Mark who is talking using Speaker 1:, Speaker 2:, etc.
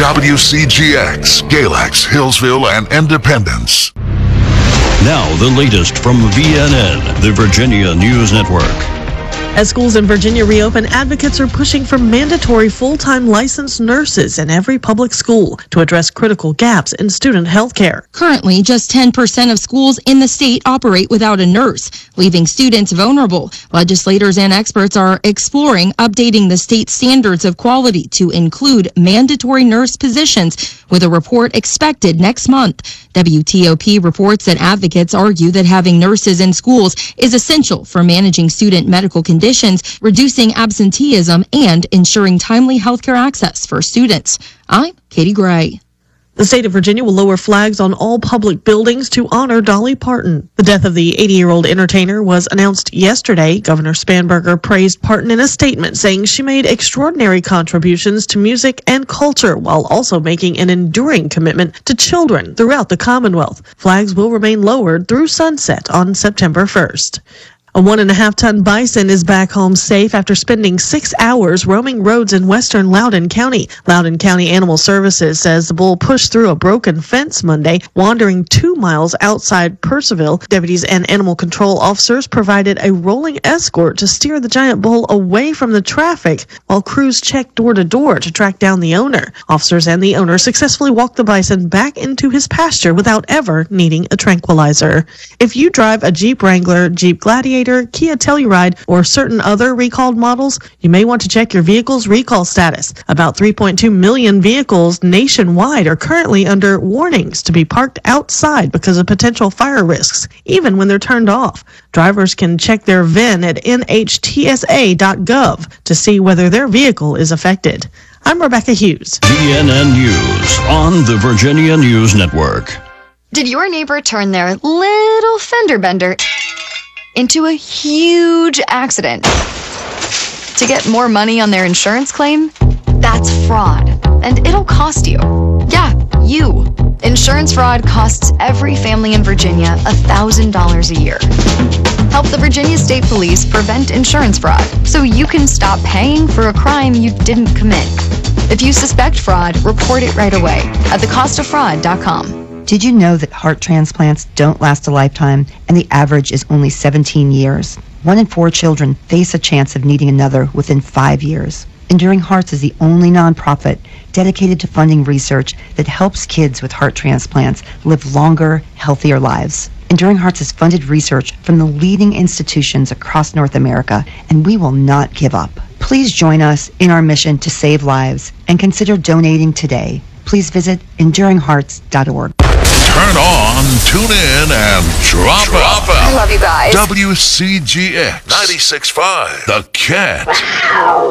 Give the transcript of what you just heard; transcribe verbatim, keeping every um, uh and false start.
Speaker 1: W C G X, Galax, Hillsville, and Independence.
Speaker 2: Now the latest from V N N, the Virginia News Network.
Speaker 3: As schools in Virginia reopen, advocates are pushing for mandatory full-time licensed nurses in every public school to address critical gaps in student health care.
Speaker 4: Currently, just ten percent of schools in the state operate without a nurse, leaving students vulnerable. Legislators and experts are exploring updating the state standards of quality to include mandatory nurse positions, with a report expected next month. W T O P reports that advocates argue that having nurses in schools is essential for managing student medical conditions, reducing absenteeism, and ensuring timely healthcare access for students. I'm Katie Gray.
Speaker 3: The state of Virginia will lower flags on all public buildings to honor Dolly Parton. The death of the eighty-year-old entertainer was announced yesterday. Governor Spanberger praised Parton in a statement, saying she made extraordinary contributions to music and culture while also making an enduring commitment to children throughout the Commonwealth. Flags will remain lowered through sunset on September first. A one and a half ton bison is back home safe after spending six hours roaming roads in western Loudoun County. Loudoun County Animal Services says the bull pushed through a broken fence Monday, wandering two miles outside Purcellville. Deputies and animal control officers provided a rolling escort to steer the giant bull away from the traffic, while crews checked door to door to track down the owner. Officers and the owner successfully walked the bison back into his pasture without ever needing a tranquilizer. If you drive a Jeep Wrangler, Jeep Gladiator, Kia Telluride, or certain other recalled models, you may want to check your vehicle's recall status. About three point two million vehicles nationwide are currently under warnings to be parked outside because of potential fire risks, even when they're turned off. Drivers can check their V I N at N H T S A dot gov to see whether their vehicle is affected. I'm Rebecca Hughes.
Speaker 2: V N N News on the Virginia News Network.
Speaker 5: Did your neighbor turn their little fender bender into a huge accident to get more money on their insurance claim? That's fraud, and it'll cost you. Yeah, you. Insurance fraud costs every family in Virginia one thousand dollars a year. Help the Virginia State Police prevent insurance fraud so you can stop paying for a crime you didn't commit. If you suspect fraud, report it right away at the cost of fraud dot com.
Speaker 6: Did you know that heart transplants don't last a lifetime and the average is only seventeen years? One in four children face a chance of needing another within five years. Enduring Hearts is the only nonprofit dedicated to funding research that helps kids with heart transplants live longer, healthier lives. Enduring Hearts has funded research from the leading institutions across North America, and we will not give up. Please join us in our mission to save lives and consider donating today. Please visit enduring hearts dot org.
Speaker 1: Turn on, tune in, and drop, drop out.
Speaker 5: I love you guys.
Speaker 1: W C G X ninety-six point five, The Cat.
Speaker 7: Wow.